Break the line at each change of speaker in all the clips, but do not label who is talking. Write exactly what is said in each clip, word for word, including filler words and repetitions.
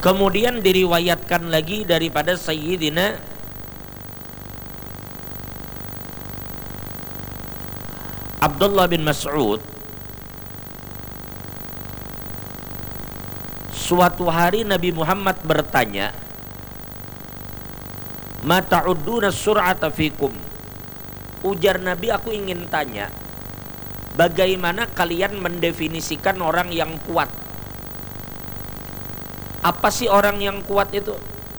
Kemudian diriwayatkan lagi daripada Sayyidina Abdullah bin Mas'ud, suatu hari Nabi Muhammad bertanya, "Ma ta'udduna sur'ata fikum?" Ujar Nabi, aku ingin tanya, bagaimana kalian mendefinisikan orang yang kuat? Apa sih orang yang kuat itu?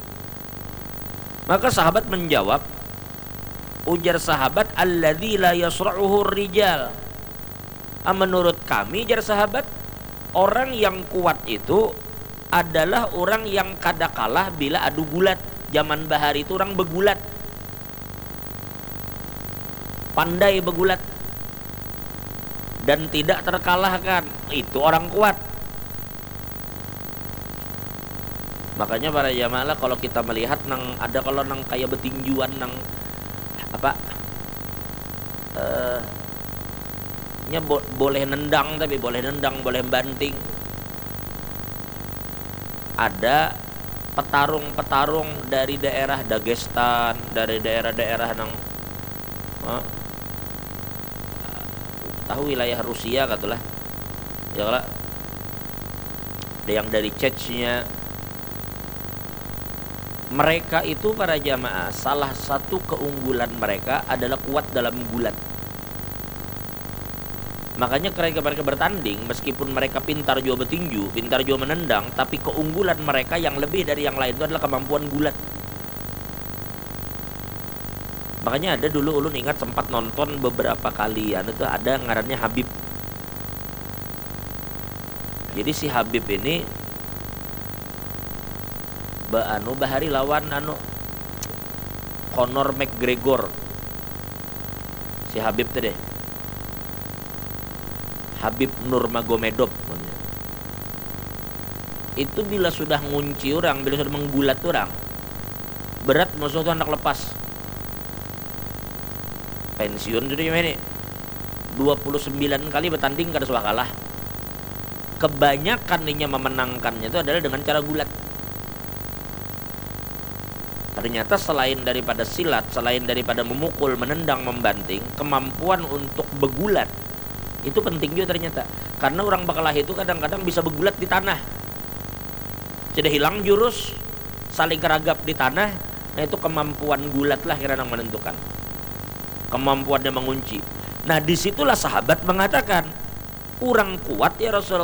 Maka sahabat menjawab, ujar sahabat, alladzi la yasra'uhu rijal. Menurut kami, ujar sahabat, orang yang kuat itu adalah orang yang kadakalah bila adu gulat. Zaman bahari itu orang begulat, pandai begulat dan tidak terkalahkan, itu orang kuat. Makanya para jamaah, kalau kita melihat nang ada kalau nang kayak betinjuan nang apa eh nya bo boleh nendang, tapi boleh nendang, boleh banting. Ada petarung-petarung dari daerah Dagestan, dari daerah-daerah nang eh, tahu wilayah Rusia katulah. Ya lah. Ada yang dari Chechnya. Mereka itu para jamaah, salah satu keunggulan mereka adalah kuat dalam gulat. Makanya ketika mereka bertanding, meskipun mereka pintar juga bertinju, pintar juga menendang, tapi keunggulan mereka yang lebih dari yang lain itu adalah kemampuan gulat. Makanya ada dulu ulun ingat sempat nonton beberapa kali, anu tuh ada ngarannya Habib. Jadi si Habib ini ba anu bahari lawan anu Conor McGregor. Si Habib teh deh. Habib Nurmagomedov. Itu bila sudah ngunci orang, bila sudah menggulat orang, berat musuh itu hendak lepas. Pensiun itu ini dua puluh sembilan kali bertanding kada suah kalah. Kebanyakan dia memenangkannya itu adalah dengan cara gulat. Ternyata selain daripada silat, selain daripada memukul, menendang, membanting, kemampuan untuk begulat itu penting juga ternyata. Karena orang bakalah itu kadang-kadang bisa begulat di tanah. Sudah hilang jurus, saling keragap di tanah. Nah itu kemampuan gulat lah kira yang menentukan. Kemampuannya mengunci. Nah disitulah sahabat mengatakan, kurang kuat ya Rasulullah.